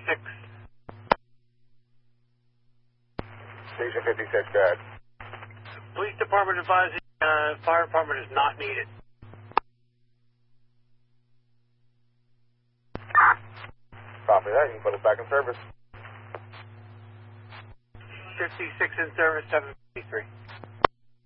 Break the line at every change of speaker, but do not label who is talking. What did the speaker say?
Station 56, go ahead.
Police department advising fire department is not needed.
Copy that. You can put us back in service.
56 in service, 753.